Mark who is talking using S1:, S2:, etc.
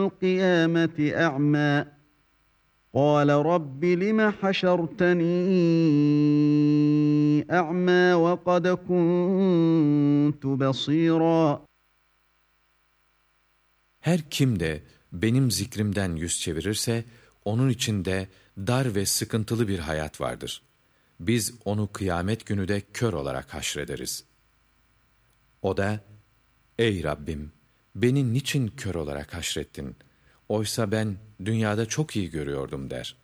S1: القيامة أعمى قال رب لم حشرتني أعمى وقد كنت بصيرا.
S2: Her kim de benim zikrimden yüz çevirirse, onun içinde dar ve sıkıntılı bir hayat vardır. Biz onu kıyamet günü de kör olarak haşrederiz. O da, ey Rabbim, beni niçin kör olarak haşrettin? Oysa ben dünyada çok iyi görüyordum der.